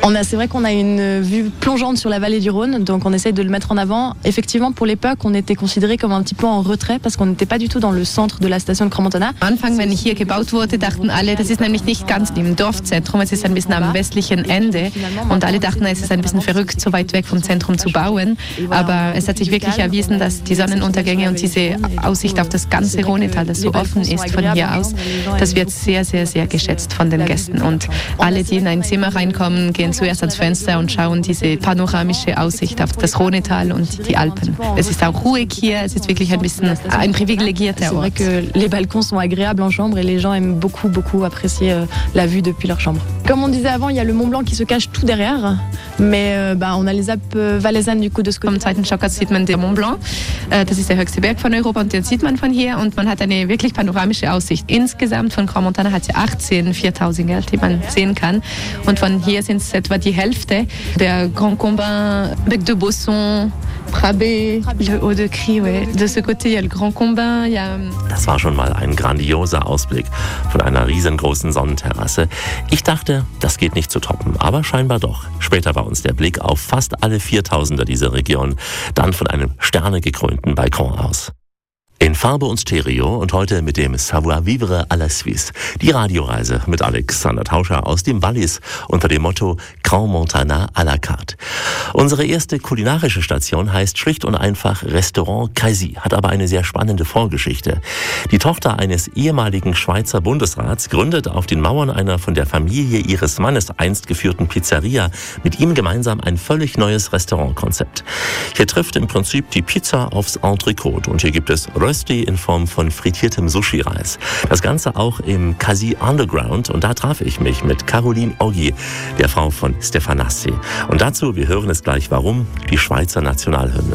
C'est vrai qu'on a une vue plongeante sur la vallée du Rhône, donc on essaye de le mettre en avant. Effectivement, pour l'époque, on était considéré comme un petit peu en retrait, parce qu'on n'était pas du tout dans le centre de la station de Crans-Montana. Am Anfang, wenn hier gebaut wurde, dachten alle, das ist nämlich nicht ganz im Dorfzentrum, es ist ein bisschen am westlichen Ende. Und alle dachten, es ist ein bisschen verrückt, so weit weg vom Zentrum zu bauen. Aber es hat sich wirklich erwiesen, dass die Sonnenuntergänge und diese Aussicht auf das ganze Rhonetal, das so offen ist von hier aus, das wird sehr, sehr, sehr geschätzt von den Gästen. Und alle, die in ein Zimmer reinkommen, gehen zuerst ans Fenster und schauen diese panoramische Aussicht auf das Rhonetal und die Alpen. Es ist auch ruhig hier, es ist wirklich ein bisschen ein privilegierter Ort. C'est vrai que les balcons sont agréables en chambre et les gens aiment beaucoup, beaucoup apprécier la vue depuis leur chambre. Comme on disait avant, il y a le Mont Blanc qui se cache tout derrière, mais on a les Alpes valaisannes du coup de ce côté. Vom zweiten Stock aus sieht man den Mont Blanc, das ist der höchste Berg von Europa und den sieht man von hier und man hat eine wirklich panoramische Aussicht. Insgesamt von Crans-Montana hat sie 18 4000er, die man sehen kann und von hier sind es etwa die Hälfte. Der Grand Combin, Bec de Bosson, Prabé, le Haut de Cry, ouais. De ce côté, il y a le Grand Combin, il y a... Das war schon mal ein grandioser Ausblick von einer riesengroßen Sonnenterrasse. Ich dachte, das geht nicht zu toppen, aber scheinbar doch. Später war uns der Blick auf fast alle 4000er dieser Region dann von einem sternegekrönten Balkon aus. In Farbe und Stereo und heute mit dem Savoir-vivre à la Suisse. Die Radioreise mit Alexander Tauscher aus dem Wallis unter dem Motto Crans-Montana à la carte. Unsere erste kulinarische Station heißt schlicht und einfach Restaurant Cassis, hat aber eine sehr spannende Vorgeschichte. Die Tochter eines ehemaligen Schweizer Bundesrats gründet auf den Mauern einer von der Familie ihres Mannes einst geführten Pizzeria mit ihm gemeinsam ein völlig neues Restaurantkonzept. Hier trifft im Prinzip die Pizza aufs Entrecote und hier gibt es Rösti in Form von frittiertem Sushi-Reis. Das Ganze auch im Cassis Underground und da traf ich mich mit Caroline Oggi, der Frau von Stefanassi. Und dazu, wir hören es gleich, warum, die Schweizer Nationalhymne.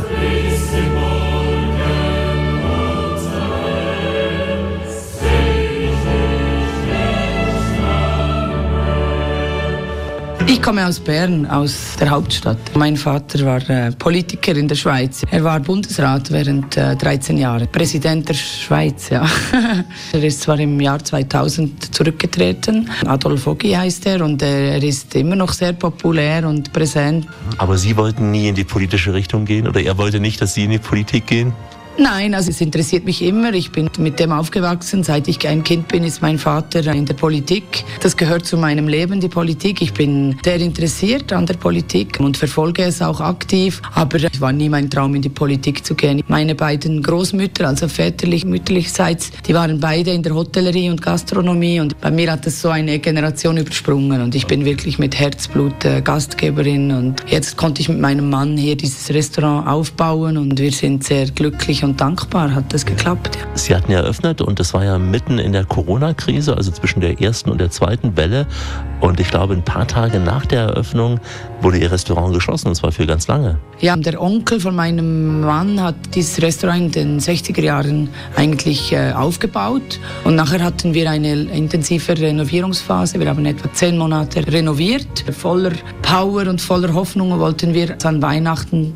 Ich komme aus Bern, aus der Hauptstadt. Mein Vater war Politiker in der Schweiz. Er war Bundesrat während 13 Jahre, Präsident der Schweiz. Ja. Er ist zwar im Jahr 2000 zurückgetreten, Adolf Oggi heißt er, und er ist immer noch sehr populär und präsent. Aber Sie wollten nie in die politische Richtung gehen oder er wollte nicht, dass Sie in die Politik gehen? Nein, also es interessiert mich immer. Ich bin mit dem aufgewachsen. Seit ich ein Kind bin, ist mein Vater in der Politik. Das gehört zu meinem Leben, die Politik. Ich bin sehr interessiert an der Politik und verfolge es auch aktiv. Aber es war nie mein Traum, in die Politik zu gehen. Meine beiden Großmütter, also mütterlichseits, die waren beide in der Hotellerie und Gastronomie. Und bei mir hat es so eine Generation übersprungen. Und ich bin wirklich mit Herzblut Gastgeberin. Und jetzt konnte ich mit meinem Mann hier dieses Restaurant aufbauen. Und wir sind sehr glücklich und dankbar hat das geklappt. Ja. Sie hatten ja eröffnet und das war ja mitten in der Corona-Krise, also zwischen der ersten und der zweiten Welle. Und ich glaube, ein paar Tage nach der Eröffnung wurde Ihr Restaurant geschlossen, und zwar für ganz lange. Ja, der Onkel von meinem Mann hat dieses Restaurant in den 60er Jahren eigentlich aufgebaut. Und nachher hatten wir eine intensive Renovierungsphase. Wir haben etwa 10 Monate renoviert. Voller Power und voller Hoffnung wollten wir an Weihnachten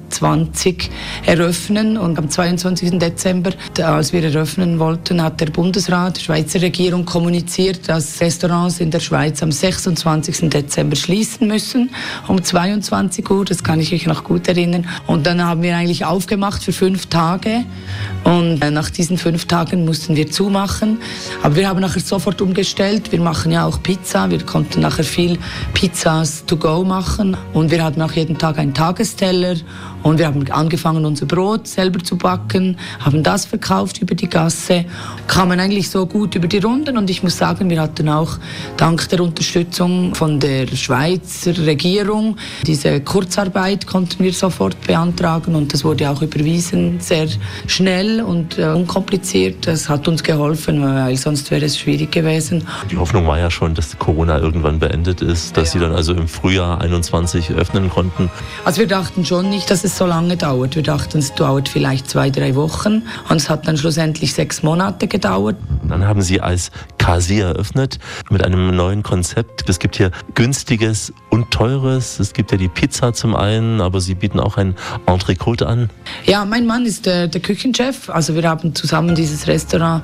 20 eröffnen. Und am 22. Dezember, als wir eröffnen wollten, hat der Bundesrat, die Schweizer Regierung kommuniziert, dass Restaurants in der Schweiz am 26. Dezember schließen müssen, um 22 Uhr, das kann ich mich noch gut erinnern. Und dann haben wir eigentlich aufgemacht für 5 Tage und nach diesen 5 Tagen mussten wir zumachen. Aber wir haben nachher sofort umgestellt, wir machen ja auch Pizza, wir konnten nachher viel Pizzas to go machen und wir hatten auch jeden Tag einen Tagesteller. Und wir haben angefangen, unser Brot selber zu backen, haben das verkauft über die Gasse, kamen eigentlich so gut über die Runden. Und ich muss sagen, wir hatten auch dank der Unterstützung von der Schweizer Regierung diese Kurzarbeit konnten wir sofort beantragen und das wurde auch überwiesen, sehr schnell und unkompliziert. Das hat uns geholfen, weil sonst wäre es schwierig gewesen. Die Hoffnung war ja schon, dass Corona irgendwann beendet ist, dass Sie dann also im Frühjahr 21 öffnen konnten. Also wir dachten schon nicht, dass es so lange dauert. Wir dachten, es dauert vielleicht 2-3 Wochen und es hat dann schlussendlich 6 Monate gedauert. Dann haben Sie als Cassis eröffnet mit einem neuen Konzept. Es gibt hier günstiges und teures. Es gibt ja die Pizza zum einen, aber Sie bieten auch ein Entrecote an. Ja, mein Mann ist der Küchenchef. Also wir haben zusammen dieses Restaurant